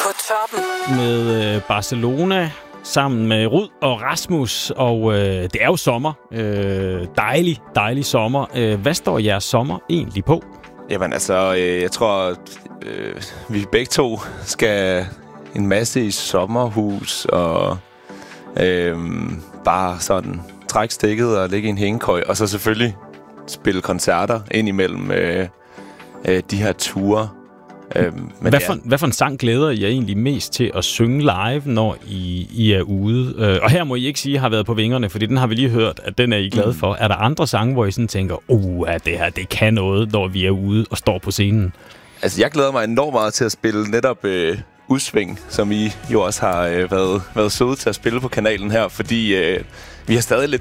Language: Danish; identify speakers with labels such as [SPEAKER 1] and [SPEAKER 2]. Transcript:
[SPEAKER 1] På toppen.
[SPEAKER 2] Med Barcelona sammen med Rud og Rasmus, og det er jo sommer. Dejlig sommer. Hvad står jeres sommer egentlig på?
[SPEAKER 3] Jamen altså, jeg tror, vi begge to skal en masse i sommerhus og bare sådan trække stikket og ligge i en hængekøj, og så selvfølgelig spille koncerter ind imellem de her ture.
[SPEAKER 2] Hvad for en sang glæder I jer egentlig mest til at synge live, når I er ude? Og her må I ikke sige, at I har været på vingerne, fordi den har vi lige hørt, at den er I glade for. Er der andre sange, hvor I sådan tænker, at det her, det kan noget, når vi er ude og står på scenen? Altså,
[SPEAKER 3] jeg glæder mig enormt meget til at spille netop Udsving, som I jo også har været søde til at spille på kanalen her, fordi vi har stadig